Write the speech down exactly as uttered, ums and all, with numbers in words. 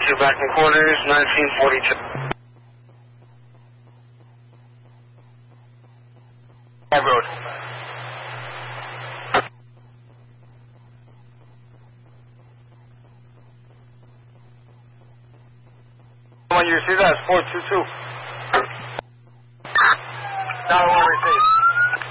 forty-two back in quarters, nineteen forty-two. Road. When you see that, it's four two two. Tower one